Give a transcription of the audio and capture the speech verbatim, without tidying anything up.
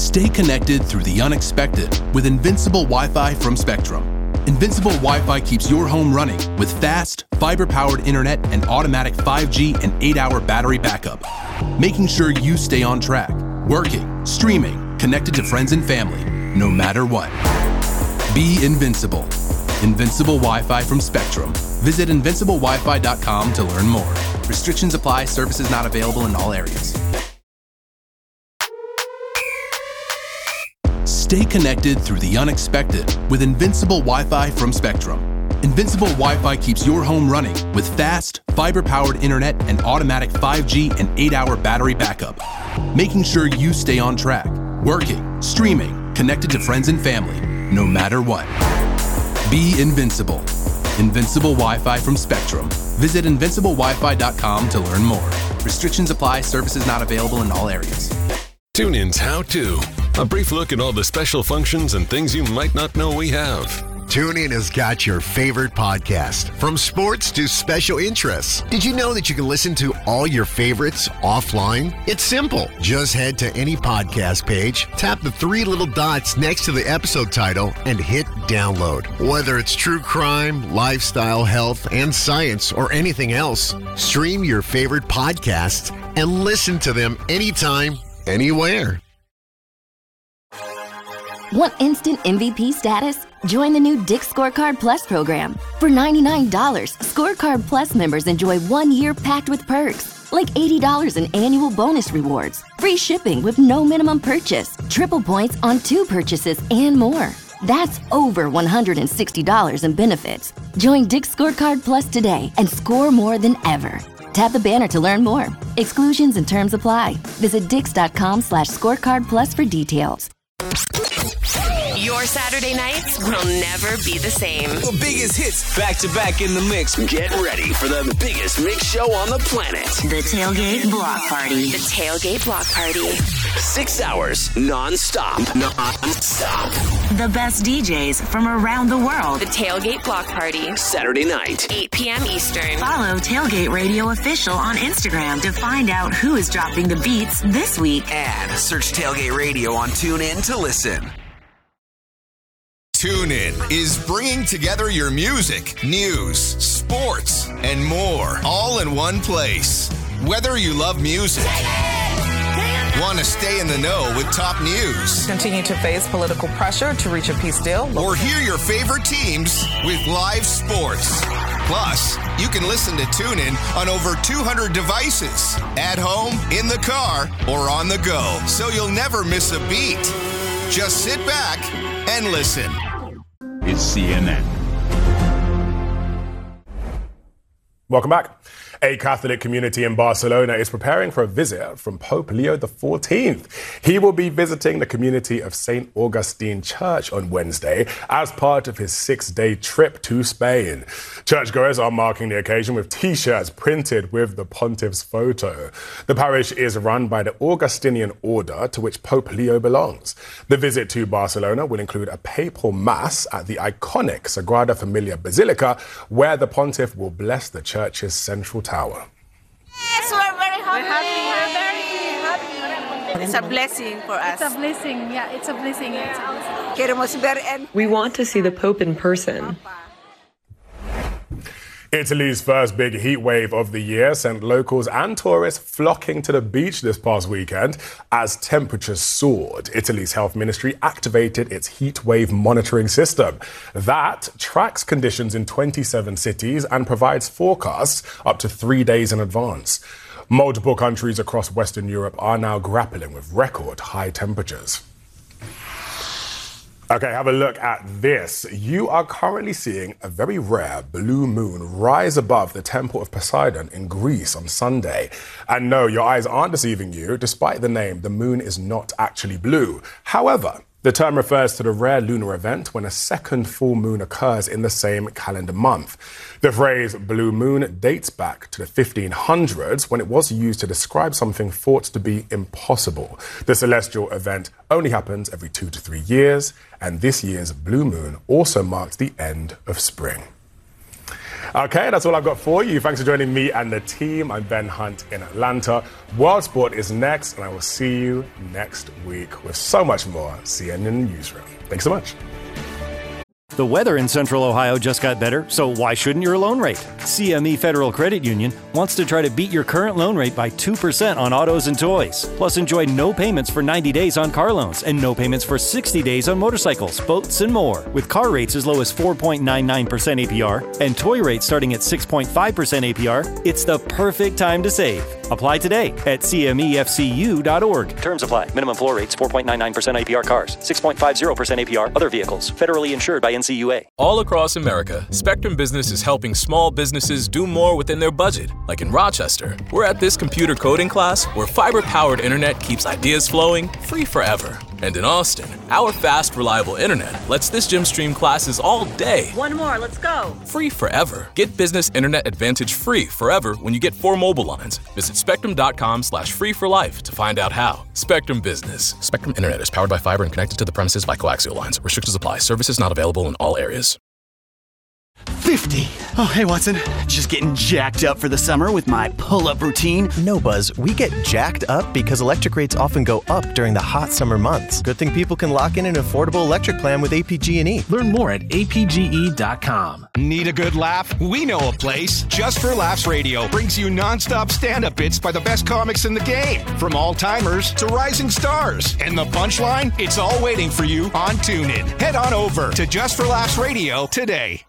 Stay connected through the unexpected with Invincible Wi-Fi from Spectrum. Invincible Wi-Fi keeps your home running with fast, fiber-powered internet and automatic five G and eight-hour battery backup, making sure you stay on track, working, streaming, connected to friends and family, no matter what. Be invincible. Invincible Wi-Fi from Spectrum. Visit invincible wi fi dot com to learn more. Restrictions apply. Services not available in all areas. Stay connected through the unexpected with Invincible Wi-Fi from Spectrum. Invincible Wi-Fi keeps your home running with fast, fiber-powered internet and automatic five G and eight-hour battery backup, making sure you stay on track, working, streaming, connected to friends and family, no matter what. Be invincible. Invincible Wi-Fi from Spectrum. Visit invincible wi fi dot com to learn more. Restrictions apply. Services not available in all areas. TuneIn's How To. A brief look at all the special functions and things you might not know we have. TuneIn has got your favorite podcast, from sports to special interests. Did you know that you can listen to all your favorites offline? It's simple. Just head to any podcast page, tap the three little dots next to the episode title, and hit download. Whether it's true crime, lifestyle, health, and science, or anything else, stream your favorite podcasts and listen to them anytime, anywhere. Want instant M V P status? Join the new Dick's Scorecard Plus program. For ninety-nine dollars, Scorecard Plus members enjoy one year packed with perks, like eighty dollars in annual bonus rewards, free shipping with no minimum purchase, triple points on two purchases, and more. That's over one hundred sixty dollars in benefits. Join Dick's Scorecard Plus today and score more than ever. Tap the banner to learn more. Exclusions and terms apply. Visit dix.com slash scorecard plus for details. Your Saturday nights will never be the same. The biggest hits back to back in the mix. Get ready for the biggest mix show on the planet. The Tailgate Block Party. The Tailgate Block Party. Six hours non-stop. Non-stop. The best D Js from around the world. The Tailgate Block Party. Saturday night. eight p.m. Eastern. Follow Tailgate Radio Official on Instagram to find out who is dropping the beats this week. And search Tailgate Radio on TuneIn to listen. TuneIn is bringing together your music, news, sports, and more, all in one place. Whether you love music, want to stay in the know with top news, continue to face political pressure to reach a peace deal, or hear your favorite teams with live sports. Plus, you can listen to TuneIn on over two hundred devices, at home, in the car, or on the go, so you'll never miss a beat. Just sit back and listen. It's C N N. Welcome back. A Catholic community in Barcelona is preparing for a visit from Pope Leo the fourteenth. He will be visiting the community of Saint Augustine Church on Wednesday as part of his six-day trip to Spain. Churchgoers are marking the occasion with T-shirts printed with the pontiff's photo. The parish is run by the Augustinian order to which Pope Leo belongs. The visit to Barcelona will include a papal mass at the iconic Sagrada Familia Basilica, where the pontiff will bless the church's central tower. Yes, we're very happy. We're happy. We're very happy. It's a blessing for us. It's a blessing. Yeah, it's a blessing. It's a blessing. We want to see the Pope in person. Italy's first big heat wave of the year sent locals and tourists flocking to the beach this past weekend as temperatures soared. Italy's health ministry activated its heat wave monitoring system. That tracks conditions in twenty-seven cities and provides forecasts up to three days in advance. Multiple countries across Western Europe are now grappling with record high temperatures. Okay, have a look at this. You are currently seeing a very rare blue moon rise above the Temple of Poseidon in Greece on Sunday. And no, your eyes aren't deceiving you. Despite the name, the moon is not actually blue. However, the term refers to the rare lunar event when a second full moon occurs in the same calendar month. The phrase blue moon dates back to the fifteen hundreds when it was used to describe something thought to be impossible. The celestial event only happens every two to three years, and this year's blue moon also marks the end of spring. Okay, that's all I've got for you. Thanks for joining me and the team. I'm Ben Hunt in Atlanta. World Sport is next, and I will see you next week with so much more C N N Newsroom. Thanks so much. The weather in Central Ohio just got better, so why shouldn't your loan rate? C M E Federal Credit Union wants to try to beat your current loan rate by two percent on autos and toys. Plus, enjoy no payments for ninety days on car loans and no payments for sixty days on motorcycles, boats, and more. With car rates as low as four point nine nine percent A P R and toy rates starting at six point five percent A P R, it's the perfect time to save. Apply today at C M E F C U dot org. Terms apply. Minimum floor rates four point nine nine percent A P R cars, six point five zero percent A P R other vehicles. Federally insured by N C U A. All across America, Spectrum Business is helping small businesses do more within their budget. Like in Rochester, we're at this computer coding class where fiber-powered internet keeps ideas flowing free forever. And in Austin, our fast, reliable internet lets this gym stream classes all day. One more, let's go. Free forever. Get Business Internet Advantage free forever when you get four mobile lines. Visit spectrum.com slash free for life to find out how. Spectrum Business. Spectrum Internet is powered by fiber and connected to the premises by coaxial lines. Restrictions apply. Services not available in all areas. fifty. Oh, hey, Watson. Just getting jacked up for the summer with my pull-up routine. No, Buzz. We get jacked up because electric rates often go up during the hot summer months. Good thing people can lock in an affordable electric plan with A P G and E. Learn more at A P G E dot com. Need a good laugh? We know a place. Just for Laughs Radio brings you nonstop stand-up bits by the best comics in the game. From all-timers to rising stars. And the punchline? It's all waiting for you on TuneIn. Head on over to Just for Laughs Radio today.